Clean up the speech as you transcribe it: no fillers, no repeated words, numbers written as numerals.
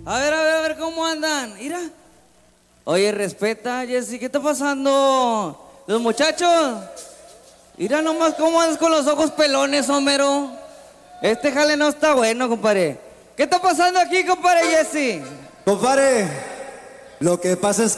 A ver cómo andan. Mira. Oye, respeta, Jessy, ¿qué está pasando? Los muchachos. Mira nomás cómo andas con los ojos pelones, Homero. Este jale no está bueno, compadre. ¿Qué está pasando aquí, compadre Jessy? Compadre, lo que pasa es